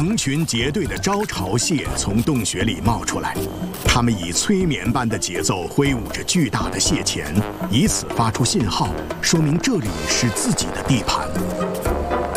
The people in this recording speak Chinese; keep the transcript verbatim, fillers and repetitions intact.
成群结队的招潮蟹从洞穴里冒出来，它们以催眠般的节奏挥舞着巨大的蟹钳，以此发出信号，说明这里是自己的地盘。